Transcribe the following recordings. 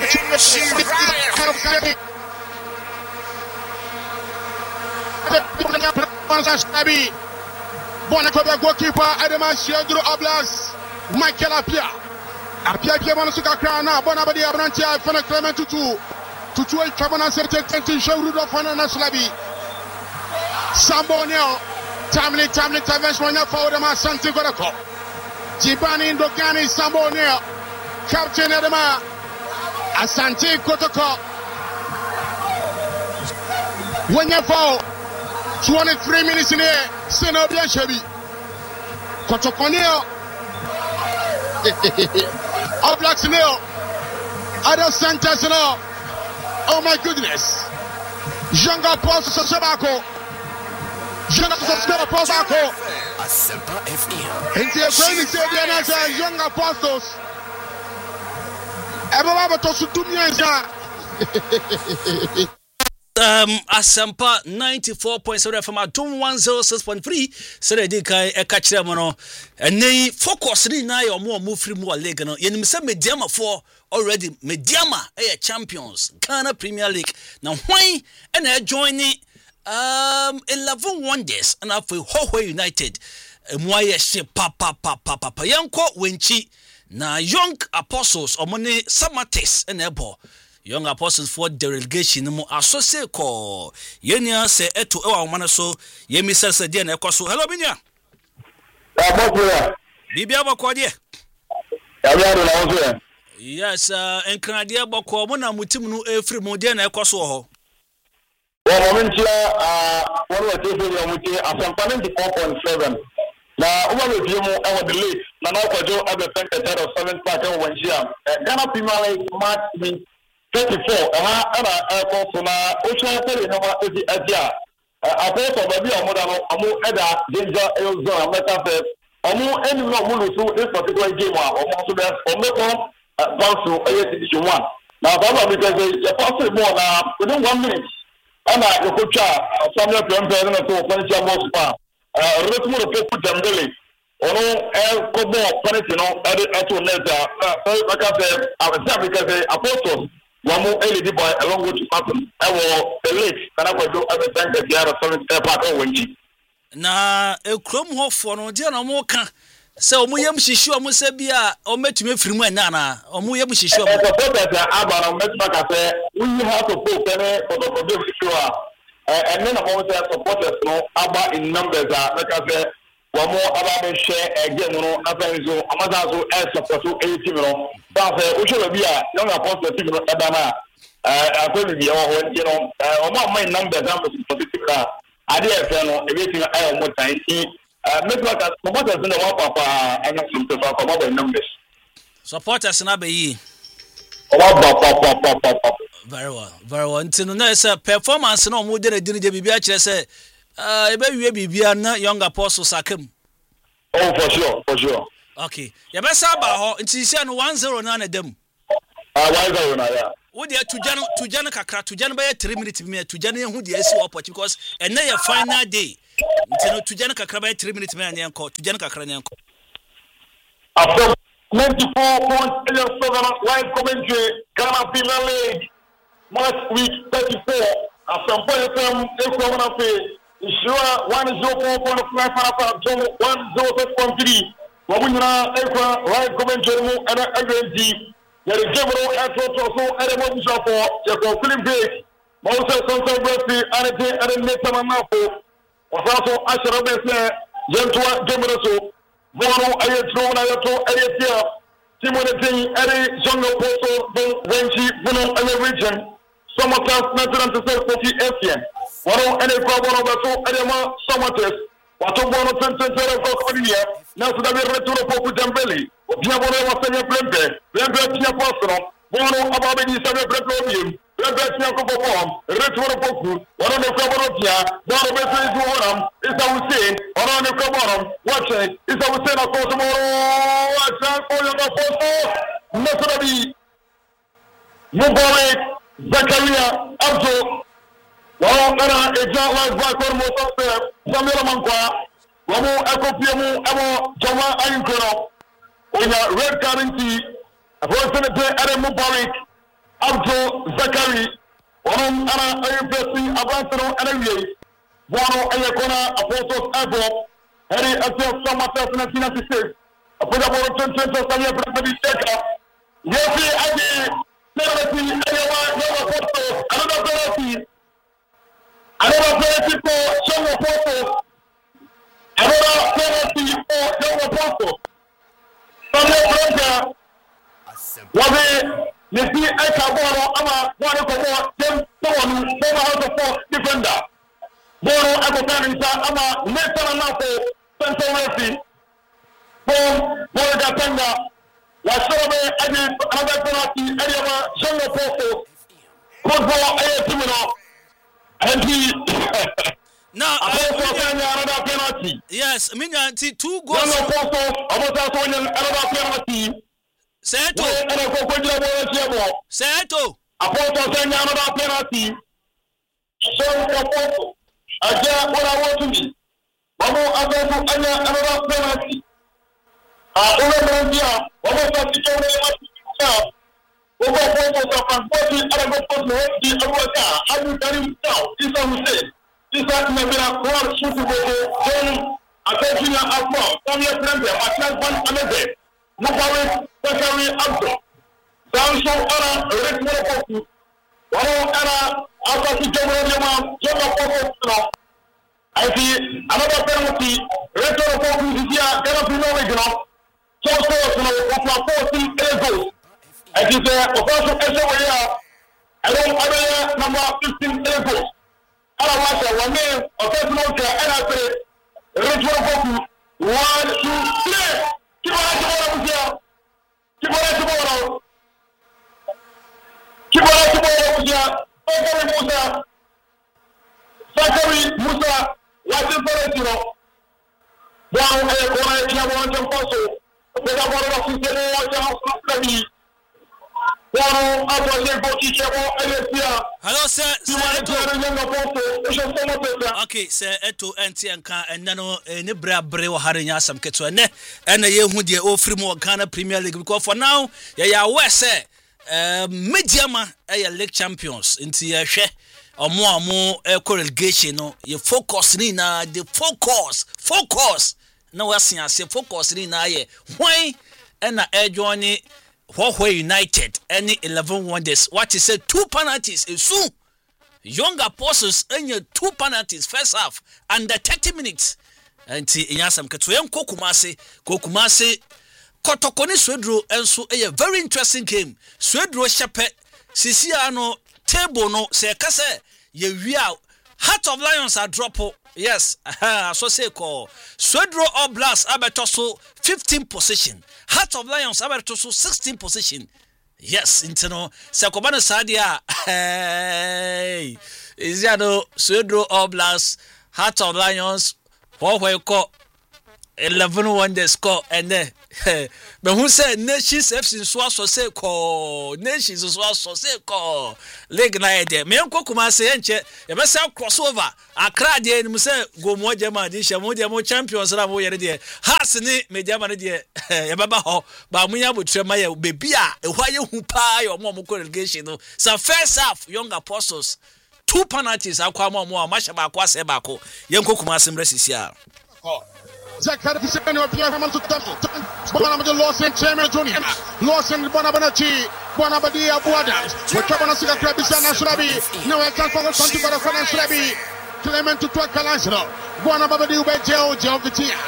Bona ko be goalkeeper Adama Shedru Oblas Michael Apia bana suka kana bona badi abranti afana Clement tutu e kabana certain shawru do fana na Slabi Sambonio timely intervention na forward ma Santi Gorako Jibani Ndokani Sambonio captain Adama Asante Kotoko when you fall 23 minutes in here Senobia Shebi Kotokoneo Oblak Neo Ada Santos no. Oh my goodness. Jonga Posto Sosabako Jonga Posako Asempa FM Into a friendly stadium as Young Apostles Ebaba to Sutumia Asampa 94.7 FM Adom 106.3 Sere di kai e ka kire mo no ene focus ni na ye omo free mu league no yenim se Mediama for already Mediama e champions Ghana Premier League na hwan e na join 11 wonders and after Hoho United mu aye she papa yanko wenchi na Young Apostles omone Samates and ebo Young Apostles for delegation mo associate ko yenia se eto e wa omane so yemi se de na ekoso hello binia bibia bako de yes enkrade bako mo na mutim no efri mo de na ekoso ho momentia one wa tefe ya mutie Asampa 94.7 na uba review mo e the late na na kwajo abe secretary of 7th party wanjia Ghana Premier League match 24 ana so na ocean pere no ma edi adia apoto baby omoda no omo eda danger zone ameta fe omo eni no mo so this particular game omo so be omo bounce division 1 na baba because you pass more na within 1 minute ana yokocha Samuel Pembe na to kwanja mo spa retmo de poku Dembele ono kobo penalty no ato neta so because Apostles Wamu LED boy along with happen. I will the late can I do other than the other 7th part of Wenji. Na ekrom ho fo no de na mo ka se omo yam hihyi omo se bia o metumi firimu enana omo yam hihyi omo supporters aba na metuma ka se we have to put any for the sure and then about the supporters no aba in numbers like I say Wamo aba be share game no afanzo amaza so support 80 no ba say o show be a Young Apostles team no edana akwemi bi o ho no o ma my numbers am for particular ade e fe no everything I am more time make like supporters no wa papa anya something for my numbers supporters na be yi very well ntino na say performance no mo de de bibia kire say ebe wie bibia na Young Apostles akem. Oh, for sure. Okay. Ya be sa ba ho nti sia no 1-0 na dem. 1-0 na ya. Wo de tujano kakra tujano be 3 minutes me tujano hu de esi opportunity because and na your final day. Nti no tujano kakra be 3 minutes me na enko tujano kakra na enko. After 94.7 live commentary Ghana Premier League match week 34 Asampa FM ekwamna pe Ishua 104.5 para John 106.3 Wabunyana ekwa live commentary mu ana agenti yare gemro ato so ere mo bisofo ya ko film base mo se sonso brasi anete ere netama mafo osaso ashara bese yentwa gemro so bono ayetro na yato ayetia timonete ere jongo poso don wenchi bono ere region somotas natural to say 40 FM Waro ene kwa bono baso edema somotes wato bono tententero ko kodiya na so da returo poku Dembele obia bono wa senya Plembe tia posro bono ababe ni sabe Plembe tia ko bobo returo poku waro ne kwa bono tia bono be se ju woram isa Hussein waro ne kwa bono wache isa Hussein ko so moro wacha ko yo na posto nasrabi Mubarak Zakaria Abdo Wow, ana eja live back for Moses Samuel Mankwa. Wamu ekopiemu emo Joma Ayinkono. Onya red currency. Afro Senator Adam Mubarak. Abdul Zakari One ana ayefesi abansero ana wiye Bono ayekona Apostles Abo Harry Asiya Samata na Sina Sise Apoja Boro 2020 Sanya Brabadi Cheka Yefi Adi Serati Ayawa Yawa Apostles Another penalty for Young Apostles Another penalty for Young Apostles Sanya Brabadi Wabe Nisi Eka Boro ama wane komo dem tawonu former House of Four defender. Boro akotanisa ama Nathan Anafo Central Referee. Boro Gatanga Washobe adi another penalty Ediama Young Apostles. Football Timino and he now another penalty. Yes, Minyanti 2 goals. Young Apostles about another penalty. Seto. Apostle saying another penalty. So Apostle, again, what I want to be. Mamo again another penalty. Sanso ana retmo poku wano ana asasi jomrema joma poku no ati another penalty retro poku dia kana pino legno so no of 14 goals ati se ofaso esoya alo number 15 goals ala wasa wane ofaso no ka ana pre retro poku 1 2 3 Sakari Musa watching for it, One corner, one Paso, with a bottle of Sister Watch Hello, sir. Okay, sir. Eto enti anka enano ne bra brewo harenya sam keto ne ena ye hu de ofri mo Ghana Premier League because for now ya we say Mediama league champions inti ya hwe omo relegation no ye focus ni na the focus na we asen ase focus ni na ye hwan ena join Huawei United any 11 wonders what is say 2 penalties soon Young Apostles any 2 penalties first half under 30 minutes anti inyasam keto yen kokumase kotokoni Swedro enso a very interesting game Swedro shepe sisia no table no se kase ye wia Heart of Lions are drop yes so say call Swedro Oblast abetoso 15 position Heart of Lions abetoso 16 position yes inteno sekobana sadia hey is ya no Swedro Oblast Heart of Lions Huawei ko 11 wonders score and then but who said Nations FC so say call Nations so say call league na ide me nko kuma say enche e be say crossover Accra de ni say go mo jama di hye mo de mo champions na mo yere de has ni me jama ne de e baba ho ba mo nya botre ma ye bebi a e hwa ye hu pa ye mo relegation no so first half Young Apostles 2 penalties akwa mo ma hye ba kwa se ba ko ye nko kuma sem resisia Zakari Kiseno Pierre Hamantu Bonamade Lawson Chairman Junior Lawson Bonabanachi Bonabadia Buadas Wakabana Sika Krabisa Nashrabi no I can't forget something about a Nashrabi Clement to Twakalanzro Bonabadi Ubejeo Jovitia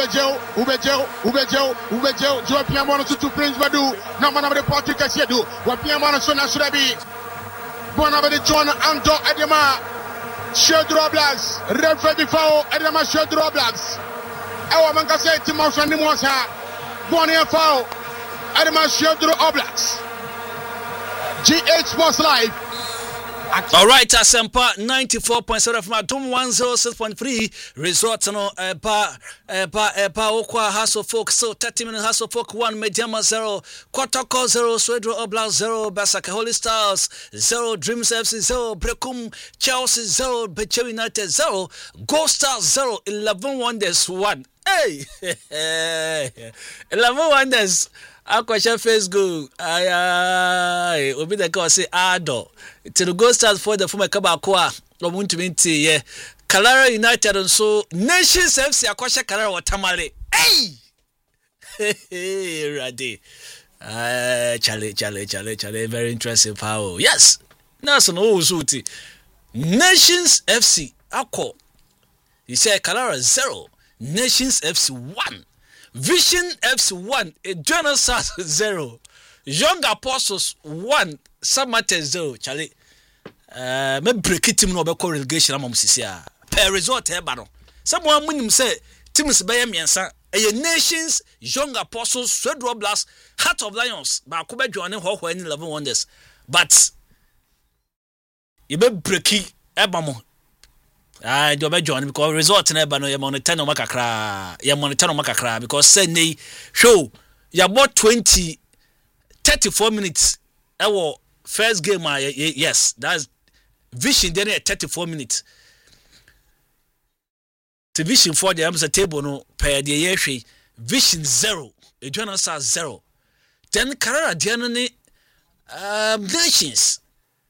Ubejeo Joe Piamano to Prince Badu Namanabade Patrick Asiedu Wapiamano Sonashrabi Bonabadi John Anto Edema Shedro Blacks Referee before Edema Shedro Blacks Ewa Mankase Timosha Nimosa Boni FO Adama Shedro Oblaks GH Sports Live. Alright, Asempa 94.7 from Atom 106.3 resort no pa okwa House of Folk so 30 minutes House of Folk 1 Mediama 0 Kotoko 0 Swedro Oblast 0 Basaka Holy Stars 0 Dreams FC 0 Brekum Chelsea 0 Beche United 0 Gold Stars 0 11 Wonders 1 Hey, 11 wonders. Aquasha face go. Aye, obi the call say Ado. To the Gold Stars for the former Kabakwa. Omuntu minti yeah. Kalara United and so Nations FC Aquasha Kalara Watamale. Hey, Radi. Chale. Very interesting power. Yes. Naso no Uzuti. Nations FC Ako. He said Kalara 0. Nations FC 1. Vision FC 1. Journal Stars 0. Young Apostles 1. Samate 0. Chale. Me break it team no be call relegation amom sisia. Per result e ba no. Someone munim say teams be yemiensa. Nations, Young Apostles, Swedro Blast, Heart of Lions. Ba ko be join ho ho any 11 wonders. But you be break it e ba mo. Do be join because result na e ba no ye monitor no makakra. Ye monitor no makakra because say nei show ya bought 34 minutes. Our first game yes, that's Vision then at 34 minutes. To Vision 4 the a table no per the year Vision 0. A journal stars 0. Then Carrera Dianone Nations.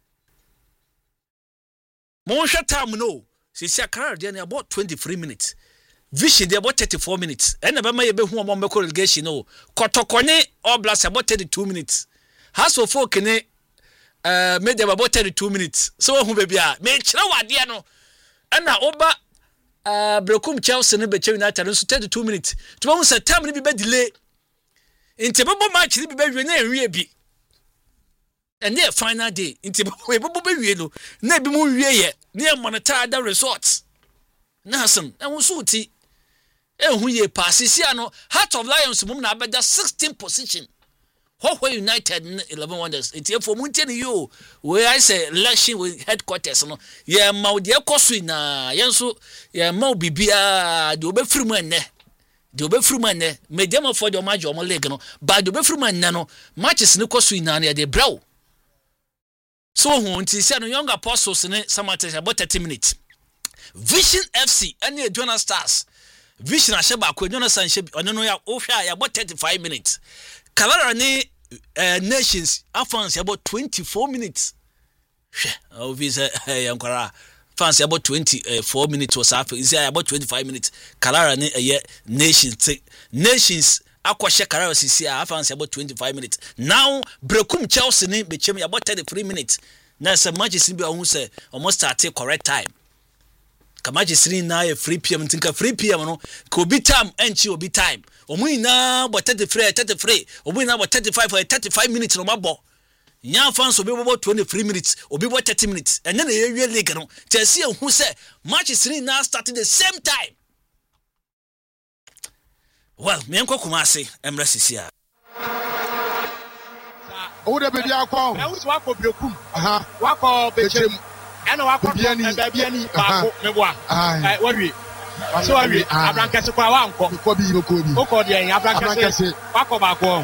Monsha time no. She said Carrera Diana about 23 minutes. Vision they about 34 minutes. And never may be who among relegation no. Kotokone or blast about 32 minutes. Has for folk in made them about 32 minutes. So who baby are made no. And now Oba Brokum Chelsea and Becher United so 32 minutes. To almost a time be delay. In Tebabo match be be and their final day in Tebabo be never more ye near monitor the resorts. Nason and Wusuti. And who ye passes Heart of Lions mum na better 16th position. Hawkeye United 11 wonders. It's here for Mountain you where I say election with headquarters. No, yeah, Maudia Coswin, Yanso, yeah, Mau Bibia, do be free man, do be free man, may them afford your major legano, but do be free man nano, matches no Coswin near the brow. So, who is young apostles in some matters about 30 minutes. Vision FC, and the Jonah Stars. Vision Ashaba, Jonah Sanship, or no, about 35 minutes. Kalara ne Nations afans about 24 minutes. Oh visa yankara fans about 24 minutes was after is about 25 minutes. Kalara ne Nations akwashe Kalara sisi afans about 25 minutes. Now Brekum Chelsea ne bechem about 33 minutes. Na some matches be who say almost start correct time. Kamaji 3 na 3 PM tinka 3 PM no ko be time enchi obi time. Omu na but 33 omu na but 35 for 35 minutes no mabo nya fans obi bo 23 minutes obi bo 30 minutes and then the league no Chelsea who say match 3 now starting the same time. Well me enko Kumasi emra sisia o de be dia kwa e wusu akọ Brekum wakọ Bechem ena wakọ Babiani baako meboa wadwi so awie Abrankese kwa wanko ko bi o ko de en Abrankese wakọ baako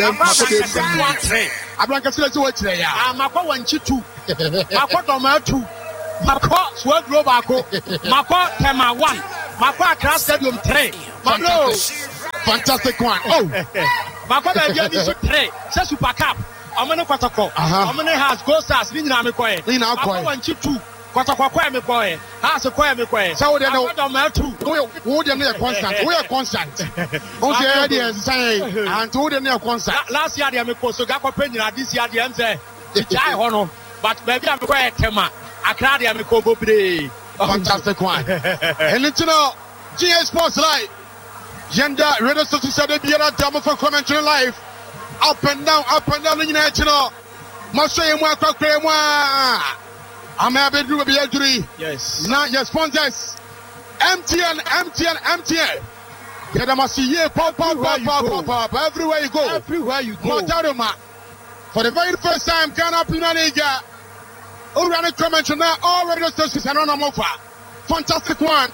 Abrankese le wo kire ya makọ wanchi 2 makọ Doma 2 makọ Swedro baako makọ Tema 1 makọ Accra Stadium 3 makọ fantastic one oh makọ Babiani so 3 se Super Cup omene kwatako omene has Gold Stars ni nyina me koye ni na koye wanchi 2 kwatako koye me koye has koye me koye so we no Doma 2 wo de no constant we are constant o say dey say and wo de no constant last year dey me ko so ga ko pe nyina this year dey am say jai ho no but baby am koye Tema Accra dey me ko bobre fantastic one and it's no GS Sports Live Yenda Radio Station said be na demo for commentary live up and down you know must show you more kwakwe mo am have do be injury yes now your sponsors MTN get them see here pop everywhere you go Motaroma for the very first time Ghana Premier League already commentary now all radio stations and on offer fantastic one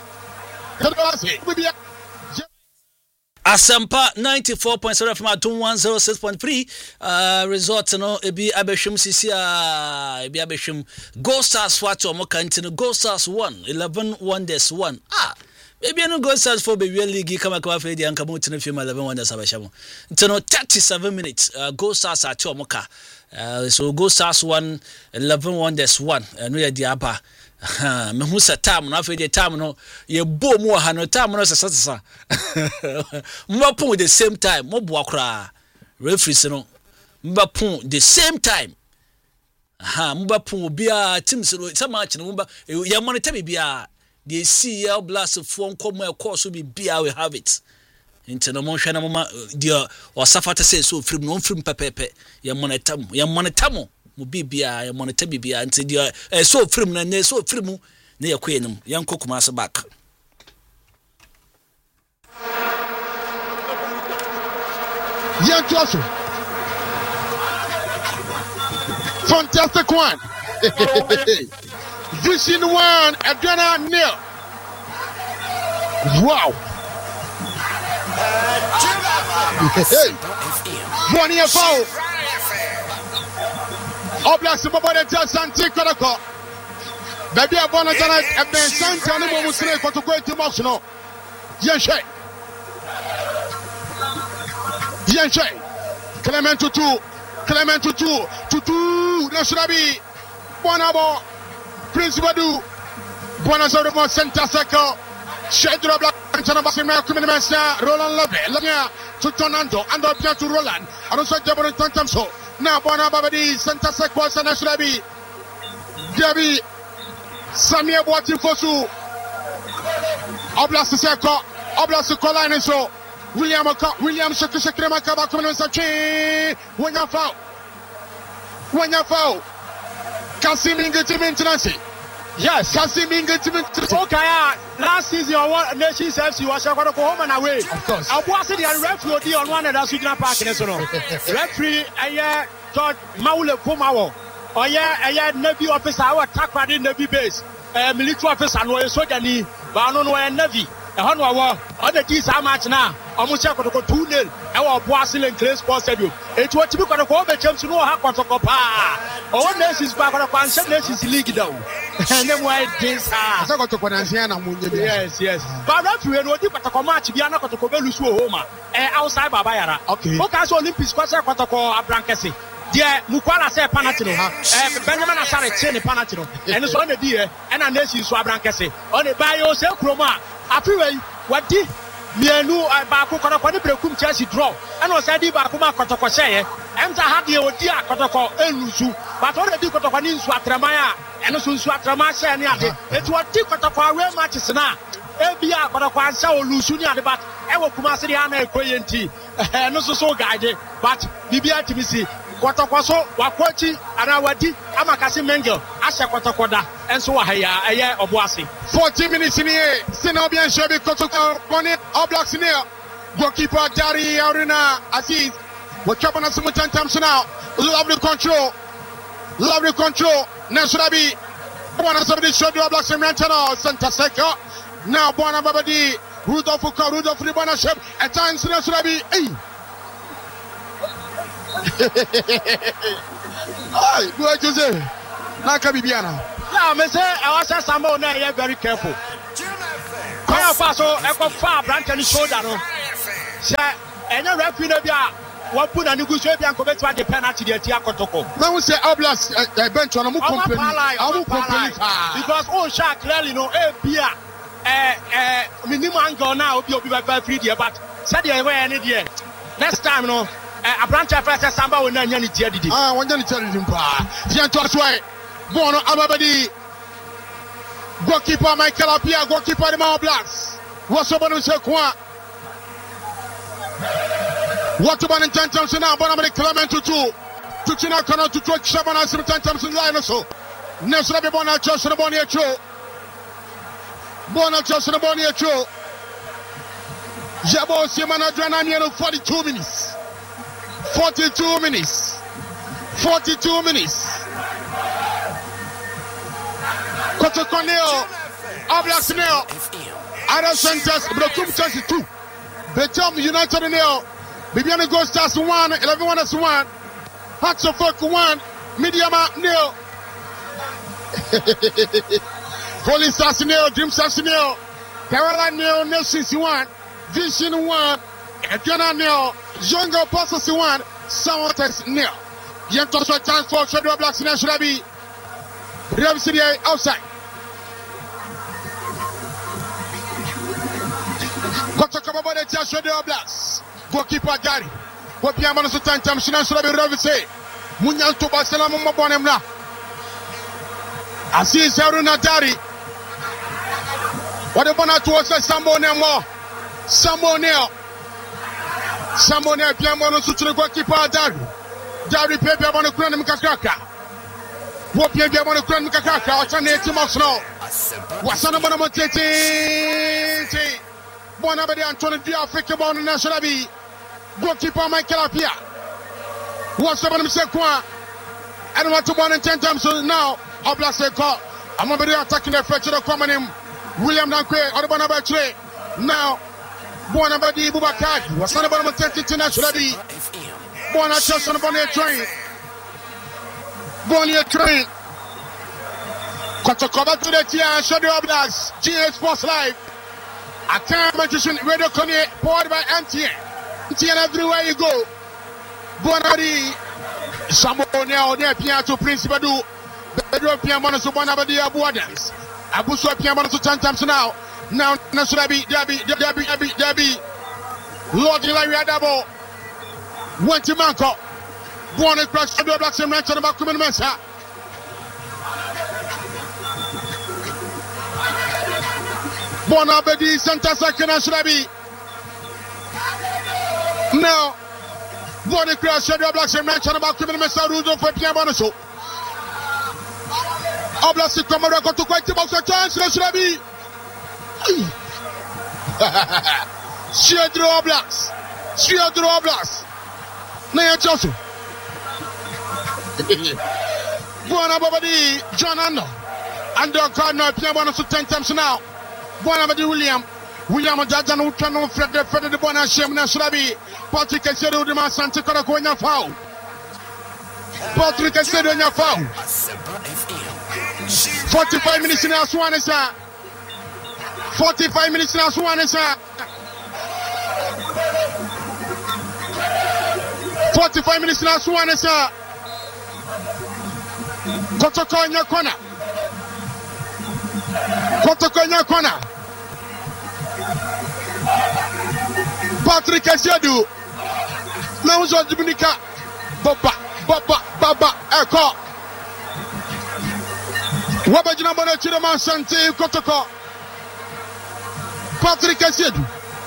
Asampa 94.7 from Atom 106.3 resort no ebi abeshum sisia ebi abeshum Gold Stars what o moka ntino Gold Stars 1 11 wonders 1 Maybe no go start for baby league come akwa fe di anka mo tene fi 11 wonders abashamo. Nti 37 minutes go stars at Omoka. So go stars 1 11 wonders 1 no ya di aba. Me hu sa time na fe di time no ye bo mu ha no time no sasa. Mo pon the same time mo bo akra. Referees no mo pon the same time. Mo pon bia teams no some match no mo ya monitor bia. The CL blast phone come a course will be beer we have it. Into the motion dear or Safata says so from non from pepe, your monetamo, will be beer, your monetabi beer, and said you're so from and so from near Queenum, young Cocomas back. Young Joshua. Fantastic one. Vision 1, Adriana nil. Wow. One year foul. Oblast Mobile just antique Kodako. Baby, I want to have been sent to the Muslim for to go to Moxno. Yanshay. Clement to 2. Clement to 2. To 2. Nashrabi. Bonabo. Prince Badu, Buenos Aires Center Circle, Shedra Black, Chanabasima, Kuminamasa, Roland Love, to Tonando, and up to Roland, and also Jabber Tantamso. Now, Bonabadi, Center Circle, and Ashrabi, Gabi, Samia Boati Fosu, Oblast Circle, Oblast Colline, so William Shakrema Kabakuman, when you foul. Kasim Ingetimintrancy. Yes, Kasim Ingetimintrancy. Okay, last season, your nation says you are going to go home and away. Of course. I was the referee on one of the Sudan Park in the referee, George Maule Kumao. Oh, yeah, Navy officer, our attack party in Navy base, military officer, and a soldier, but I don't know where Navy. The Honor War, other teams are match now. Almost going to go 2-0. Our Boasil and Clay Sports Stadium. It's what you got to go back to know how to go. All nations back on a bunch of nations league down. And then why this? I got to Panasiana. Yes. But referee, no different to match. We are not going to go to Homa outside Babayara. Okay. Okay, so Olympics was a protocol at Brancasi. Dear Mukwala said Panatino, Benjamin Asare Chen Panatino, and it's on the dear, and a nation Swabrancasi. On the bio, Sel Chroma. I feel what did Mienu Baku Kotoko Precum Chelsea draw, and was Adi Bakuma Kotoko say, and I had the Odia Kotoko Elusu, but all the Kotokonin Swatramaya, and Swatramasa and Yadi, it's what Tikotoko real matches now. Ebia Kotoko Sao Lusunia, but Ewo Kumasiriana Koyenti, and also so guided, but Bibia TBC. Kotokwaso Wakoti Anawadi Amakasi Mengel Asha Kotokoda and so Haya Obuasi. 40 minutes in here. Sinobian Shebi Kotoko Bonnie Oblaks in here. Goalkeeper Dari Aruna Aziz. We're chopping us some times now. Lovely control. Nashrabi. One of the Shodu Oblaks in Rantano Santa Seca. Now Bona Babadi. Rudolph Ribana Shep. At times Nashrabi. Hi, do I just say? Naka Bibiana. Yeah, me say I was someone there very careful. Kaya paso eko fa branch and shoulder no. Say enya referee na bia wo put na nuguso bia ko betwa the penalty the tia Kotoko. Now we say Oblast bench on mu company. Because oh sha clearly no bia minimum angle now obi be free there but said the way any there. Next time no a branch of first Samba will not any tear. One tell him, Fian to us way. Bono Ababadi. Goalkeeper Michael Apia, goalkeeper the Mount Blacks. What's up on the Sekwa? What about in 10 times now? Bonamadi Clement to 2. To China Connor to 2 Shabana 10 times in line or so. Next Rabbi Bona just the Bonnie Cho. Bona just the Bonnie Cho. Jabo Simana Drananian 42 minutes. 42 minutes. Kotokoneo, Oblast Neo, Adam Santos, Brokum Chelsea 2. Betom United Neo, Bibiana Ghost Stars 1, 11 1 as 1. Hearts of Folk 1, Mediama Neo. Holy Stars Neo, Dream Stars Neo. Kerala nil, Nations 1, Vision 1, Ghana nil, Younger Apostles 1, Sounders nil. Bientôt sur chance for Shadow Blacks in Ashrabi. Real City outside. Kotoko Bobo de Shadow Blacks. Goalkeeper Gary. Goalkeeper Manosu Tantam Shinan Shrabi Ravise. Munyan to Barcelona Mobonemla. Aziz Haruna Dari. What about to us? Sambo Nemo. Sambo Neo. Sambo Neo Piamono Sutra Goalkeeper Dari. Dari Pepe on the Crown Mikaka. What Pepe on the Crown Mikaka? What's an 80 months now? What's an about Tete? Bonabadi Antonio Diafrica Bon National B. Goalkeeper Michael Apia. What's about himself? I don't want to 1 and 10 times now. Oblast a call. I'm going to be attacking the fetch of the common him. William Dankwe, or the Bonabatre. Now, Bonabadi Bubakad. What's an about 10 international B. Born at just on the Bonnier train. Bonnier train. Kotokoba to the Tia Shadow Blacks. GA Sports Live. A time magician radio Kone powered by MTN. MTN everywhere you go. Bonari. Samonia or near Piato Prince Badu. Pedro Piamono to Bonabadi Abu Adams. Abu So Piamono to 10 times now. Now Nasurabi, Debbie. Lord Ilaria Dabo. Went to Manco. Born across the Blacks and Ranch on the Bakuman Mesa. Bonabedi Santa Sakana Shrabi. Now, born across the Blacks and Ranch on the Bakuman Mesa. Rudo for Piamono. Oblast Commander got to quite the box of chance. Shrabi. Sheer Blacks. Sheer Blacks. Naya Josu. Buona Babadi, John Ando. Ando Cardinal Piamono to 10 times now. Buona Babadi William Jajan Ukano Fred the Bona Shem Nasrabi. Patrick Esedo de Masante Korakonya foul. Patrick Esedo in your foul. 45 minutes in our Swanesa. 45 minutes in our Swanesa. 45 minutes last one is Kotoko in your corner. Kotoko in your corner. Patrick Esedu. Now is Dominica. Baba, Echo. Wabajina Bona Chidama Sante Kotoko. Patrick Esedu.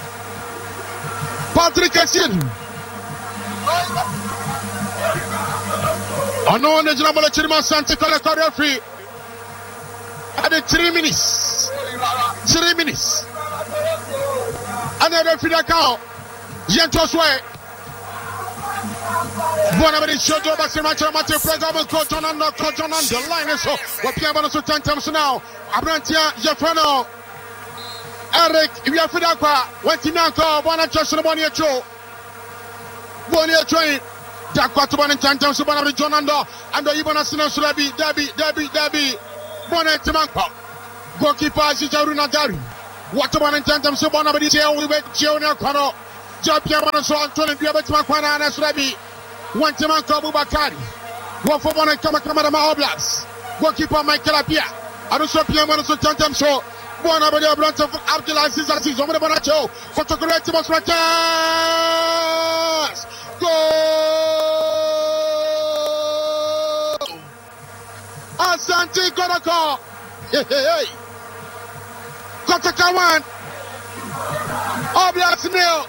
I know on the General Chirma Santa Cala free. At 3 minutes. 3 minutes. Another free account. Yentos way. Bonabadi Shoto Baximacha Matthew President Cotton on the line. So, what Piamono to 10 times now. Abrantia Jafano. Eric, if you are Fidakwa, went in Nanko, one at Justin Bonnier train. Dakwa to 1 and 10 times to Bonabadi John Ando. And the Ibana Sino Surabi, Debbie. Bonnet Timanko. Goalkeeper Zijaruna Dari. What 1 and 10 times to Bonabadi Cheo, we wait Cheo Kano. Japiamano so Antonio Biabetumakwana and Surabi. One Timanko Bubakari. One for 1 and Kamakama Oblast. Goalkeeper Michael Apia. I don't so Piamano so 10 times so. Buona Badia Brant of Abdulaziz Aziz over the Bonacho. Photographic returns. Goal! Asante Kodako. Hey. Kotaka 1. Oblast nil.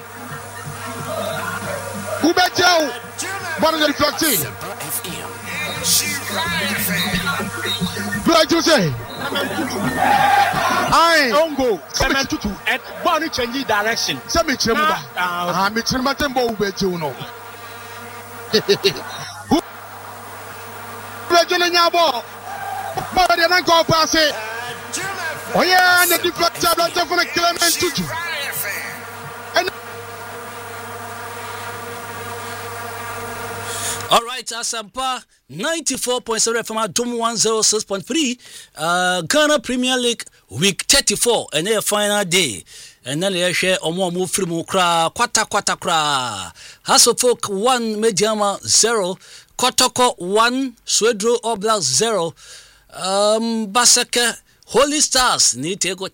Ubejo. One of the 15. Like you say. Ongo, Sementutu, and Bonnie changing direction. Semi Chemba. I'm a Chematembo Bejuno. Regina Yabo. But I don't go pass it. Oh, yeah, and the deflector for the Clement Tutu. All right, Asampa 94.7 from Adom 106.3. Ghana Premier League week 34 and their final day. And then they share Omo free Mukra, Kwata Kra. Hasselfolk 1, Mediama 0, Kotoko 1, Swedro Oblak 0, Basaka Holy Stars ni tego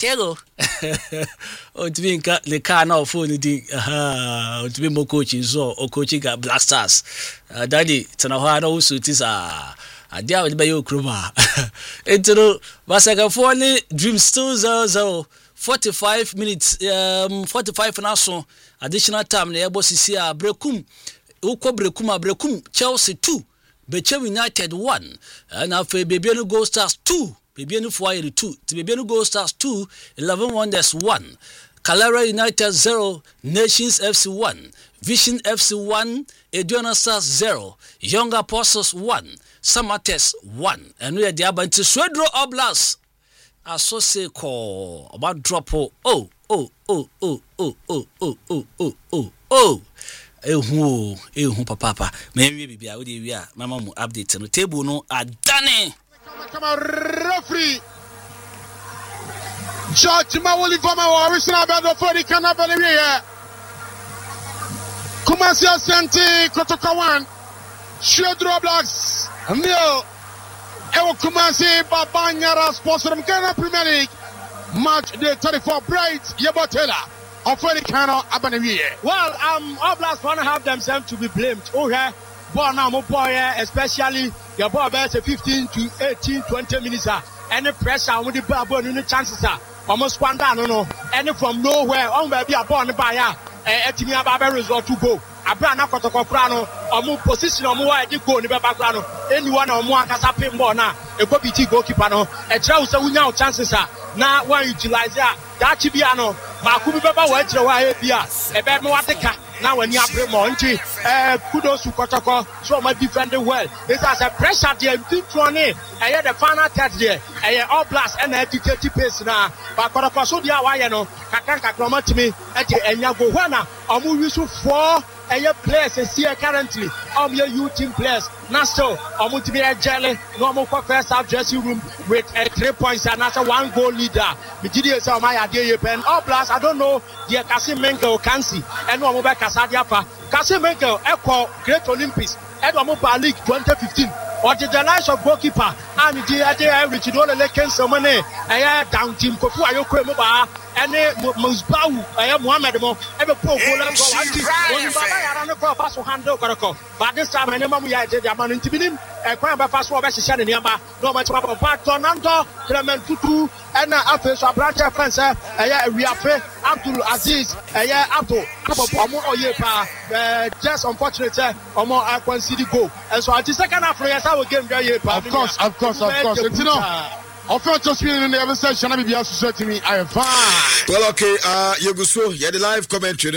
Otvinka le kana phone di otvi mo coaching so o coaching ga Black Stars daddy tana ho ana usutisa adia we be yo kroma entero Basaka phone Dream still 0-0 45 minutes 45 na so additional time na ebo sisi a Brekum ukọ Brekum Chelsea 2 Beche United 1 and after Bebiano Gold Stars 2 Bebiano Foyer 2 Bebiano Gold Stars 2 11 Wonders 1 Calera United 0 Nations FC 1 Vision FC 1 Eduana Stars 0 Young Apostles 1 Samates 1 and we are the Abanti Swedro Oblast Associate call about drop oh ehu papa me bibia we dey wia mama mu update no table no adane come on referee George Mawoli Fama wa wisna bado for the Canabele here Kumasi Asante Kotoko 1 Swedro Blacks Neo Ewo Kumasi Babanyara Sports from Ghana Premier League match day 34 Bright Yebotela well, Oblast want to have themselves to be blamed. Oh, yeah, boy, now, boy, especially your boy, 15 to 18, 20 minutes. Any pressure, with the ball, any chances are almost one down, no, any from nowhere, on where be a born by a Timia Barber result to go. A brand of Cotocoprano, or move position or more at the goal in the background. Anyone or more has a pin ball now, a Bobby goalkeeper, a trouser without chances are now one utilize that. Chibiano, Makubi Baba Wajawaya, a bad Moateka. Now, when you have Monty, kudos to Kotoko, so my defending well. It has a pressure there, big one. I had a final test there, I all blast and 30 pace now. But Kotoko, so the Hawaiiano, Kakanka Kromatimi, and Yagowana, Amu 4 players here currently. Your youth team players. Nasto, Omutibia Jelly, normal first half dressing room with 3 points and that's a 1 goal leader. Mididia Samaya Pen. All plus, I don't know, dear Kasim Menko Kansi, and Wamoba Kasadiapa. Kasim Menko, Echo, Great Olympics, Edwamopa League 2015. Or the last of goalkeeper, and the idea which you don't let cancel money. I had down team Kofu Ayoko Moba, and Musbau, I am Mohammed, ever poor goal. But this time, I never had the man in Tibin, a crime by fast war, Shan and Yamba, no much about Tonanto, Clement Tutu, and after so branch of France, we are fair, Abdul Aziz, Abdul, just unfortunate, or more I can see the goal. And so at the second half, of course. It's offensive spin in the other session. I be to me. I am fine. Well, okay. You go so. Yeah, the live commentary.